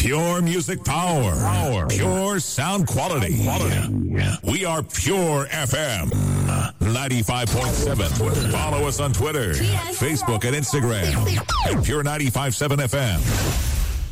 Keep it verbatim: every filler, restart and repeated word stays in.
Pure music power. Power. Pure sound quality. quality. We are Pure F M ninety-five point seven. Follow us on Twitter, Facebook, and Instagram at Pure ninety-five point seven F M.